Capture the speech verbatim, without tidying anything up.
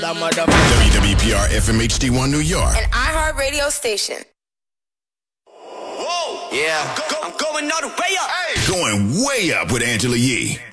W W P R F M H D one New York. An iHeart radio station. Whoa. Yeah. I'm going all the way up. Hey. Going way up with Angela Yee.